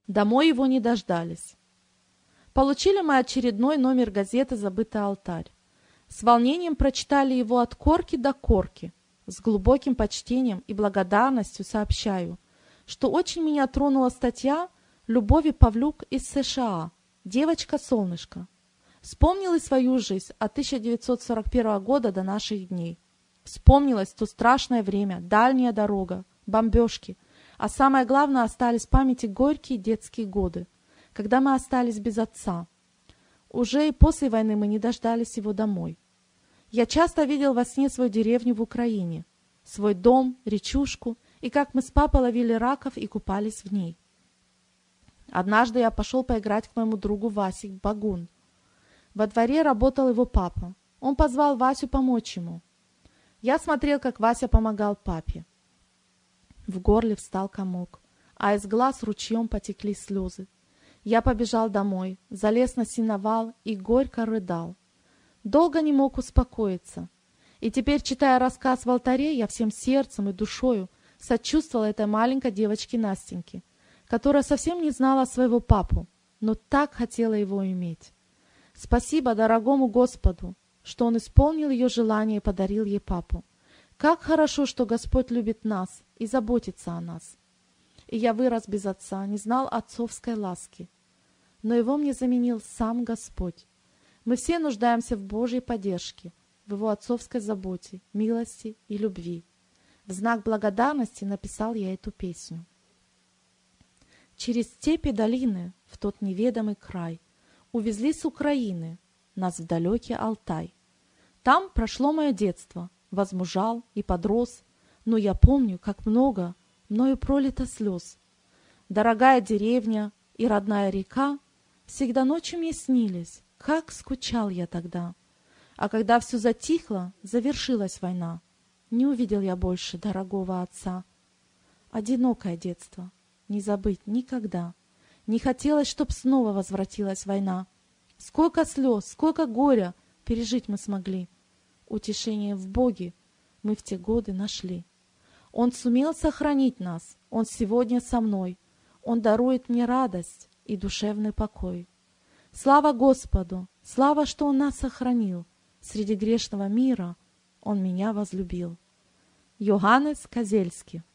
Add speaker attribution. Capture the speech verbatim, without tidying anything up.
Speaker 1: Домой его не дождались. Получили мы очередной номер газеты «Забытый алтарь». С волнением прочитали его от корки до корки. С глубоким почтением и благодарностью сообщаю, что очень меня тронула статья Любови Павлюк из США «Девочка-солнышко». Вспомнила свою жизнь от тысяча девятьсот сорок первого года до наших дней. Вспомнилось то страшное время, дальняя дорога, бомбежки, а самое главное, остались в памяти горькие детские годы, когда мы остались без отца. Уже и после войны мы не дождались его домой. Я часто видел во сне свою деревню в Украине, свой дом, речушку, и как мы с папой ловили раков и купались в ней. Однажды я пошел поиграть к моему другу Васе в багун. Во дворе работал его папа. Он позвал Васю помочь ему. Я смотрел, как Вася помогал папе. В горле встал комок, а из глаз ручьем потекли слезы. Я побежал домой, залез на сеновал и горько рыдал. Долго не мог успокоиться. И теперь, читая рассказ в алтаре, я всем сердцем и душою сочувствовала этой маленькой девочке Настеньке, которая совсем не знала своего папу, но так хотела его иметь. Спасибо дорогому Господу, что Он исполнил ее желание и подарил ей папу. Как хорошо, что Господь любит нас и заботится о нас. И я вырос без отца, не знал отцовской ласки. Но его мне заменил сам Господь. Мы все нуждаемся в Божьей поддержке, в Его отцовской заботе, милости и любви. В знак благодарности написал я эту песню. Через степи долины в тот неведомый край увезли с Украины нас в далекий Алтай. Там прошло мое детство, возмужал и подрос, но я помню, как много мною пролито слез. Дорогая деревня и родная река всегда ночью мне снились, как скучал я тогда. А когда все затихло, завершилась война, не увидел я больше дорогого отца. Одинокое детство, не забыть никогда. Не хотелось, чтоб снова возвратилась война. Сколько слез, сколько горя пережить мы смогли. Утешение в Боге мы в те годы нашли. Он сумел сохранить нас, Он сегодня со мной. Он дарует мне радость и душевный покой. Слава Господу, слава, что Он нас сохранил. Среди грешного мира Он меня возлюбил. Йоганнес Козельский.